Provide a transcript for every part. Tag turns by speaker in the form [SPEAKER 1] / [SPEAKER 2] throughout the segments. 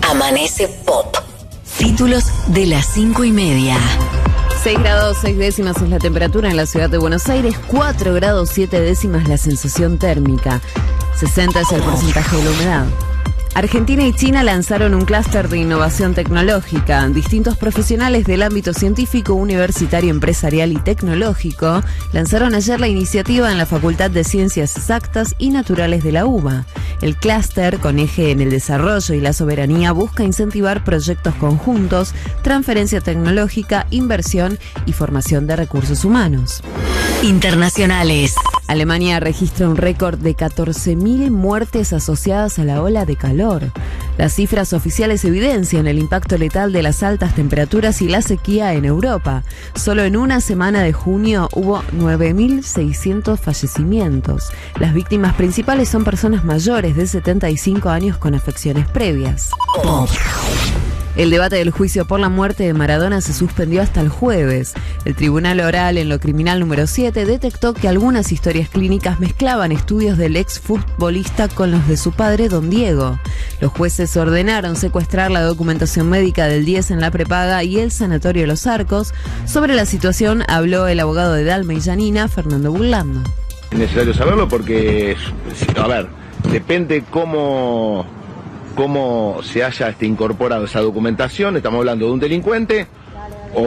[SPEAKER 1] Amanece Pop. Títulos de las 5:30.
[SPEAKER 2] 6 grados 6 décimas es la temperatura en la ciudad de Buenos Aires, 4 grados 7 décimas la sensación térmica, 60 es el porcentaje de la humedad. Argentina y China lanzaron un clúster de innovación tecnológica. Distintos profesionales del ámbito científico, universitario, empresarial y tecnológico lanzaron ayer la iniciativa en la Facultad de Ciencias Exactas y Naturales de la UBA. El clúster, con eje en el desarrollo y la soberanía, busca incentivar proyectos conjuntos, transferencia tecnológica, inversión y formación de recursos humanos.
[SPEAKER 1] Internacionales.
[SPEAKER 2] Alemania registra un récord de 14.000 muertes asociadas a la ola de calor. Las cifras oficiales evidencian el impacto letal de las altas temperaturas y la sequía en Europa. Solo en una semana de junio hubo 9.600 fallecimientos. Las víctimas principales son personas mayores de 75 años con afecciones previas.
[SPEAKER 1] Pop.
[SPEAKER 2] El debate del juicio por la muerte de Maradona se suspendió hasta el jueves. El Tribunal Oral en lo Criminal número 7 detectó que algunas historias clínicas mezclaban estudios del exfutbolista con los de su padre, Don Diego. Los jueces ordenaron secuestrar la documentación médica del 10 en la prepaga y el Sanatorio Los Arcos. Sobre la situación habló el abogado de Dalma y Yanina, Fernando Burlando.
[SPEAKER 3] Es necesario saberlo porque, a ver, depende cómo se haya incorporado esa documentación. Estamos hablando de un delincuente o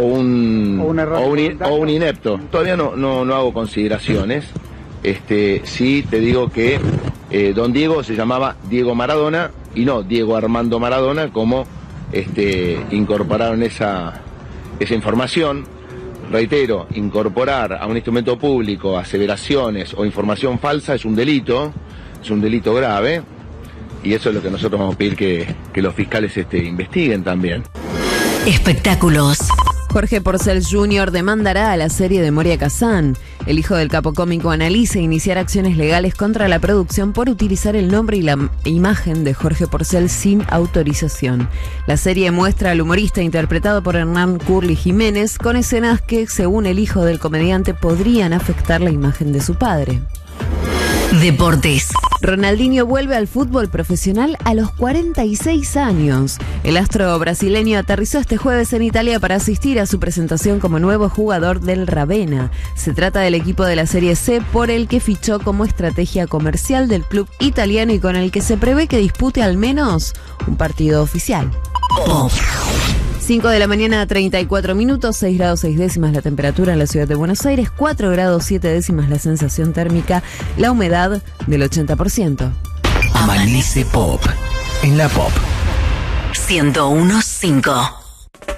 [SPEAKER 3] un inepto. Todavía no hago consideraciones. Sí te digo que don Diego se llamaba Diego Maradona y no Diego Armando Maradona, como incorporaron esa información. Reitero, incorporar a un instrumento público aseveraciones o información falsa es un delito grave. Y eso es lo que nosotros vamos a pedir que los fiscales investiguen también.
[SPEAKER 1] Espectáculos.
[SPEAKER 2] Jorge Porcel Jr. demandará a la serie de Moria Kazan. El hijo del capo cómico analiza iniciar acciones legales contra la producción por utilizar el nombre y la imagen de Jorge Porcel sin autorización. La serie muestra al humorista interpretado por Hernán Curly Jiménez con escenas que, según el hijo del comediante, podrían afectar la imagen de su padre.
[SPEAKER 1] Deportes.
[SPEAKER 2] Ronaldinho vuelve al fútbol profesional a los 46 años. El astro brasileño aterrizó este jueves en Italia para asistir a su presentación como nuevo jugador del Ravenna. Se trata del equipo de la Serie C por el que fichó como estrategia comercial del club italiano y con el que se prevé que dispute al menos un partido oficial.
[SPEAKER 1] Pop.
[SPEAKER 2] 5 de la mañana, 34 minutos, 6 grados 6 décimas la temperatura en la ciudad de Buenos Aires, 4 grados 7 décimas la sensación térmica, la humedad del 80%.
[SPEAKER 1] Amanece Pop. En la Pop. 101.5.